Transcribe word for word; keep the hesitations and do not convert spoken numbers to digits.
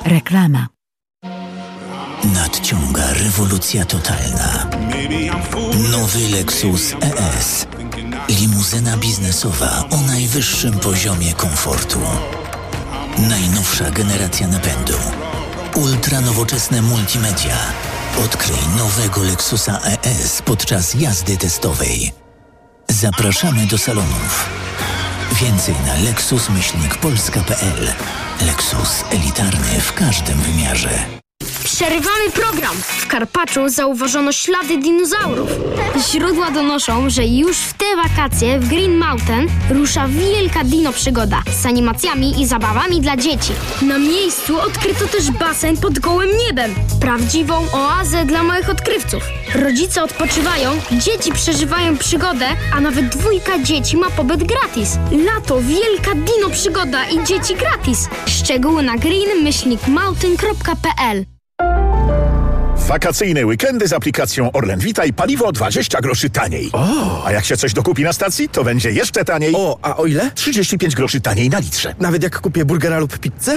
Reklama. Nadciąga rewolucja totalna. Nowy Lexus E S. Limuzyna biznesowa o najwyższym poziomie komfortu. Najnowsza generacja napędu. Ultra nowoczesne multimedia. Odkryj nowego Lexusa E S podczas jazdy testowej. Zapraszamy do salonów. Więcej na lexus myślnik polska kropka p l. Lexus elitarny w każdym wymiarze. Przerywamy program. W Karpaczu zauważono ślady dinozaurów. Źródła donoszą, że już w te wakacje w Green Mountain rusza wielka dino przygoda z animacjami i zabawami dla dzieci. Na miejscu odkryto też basen pod gołym niebem. Prawdziwą oazę dla małych odkrywców. Rodzice odpoczywają, dzieci przeżywają przygodę, a nawet dwójka dzieci ma pobyt gratis. Lato, wielka dino przygoda i dzieci gratis. Szczegóły na green myślnik mountain kropka p l. Wakacyjne weekendy z aplikacją Orlen Vita i paliwo dwadzieścia groszy taniej. O! A jak się coś dokupi na stacji, to będzie jeszcze taniej. O, a o ile? trzydzieści pięć groszy taniej na litrze. Nawet jak kupię burgera lub pizzę?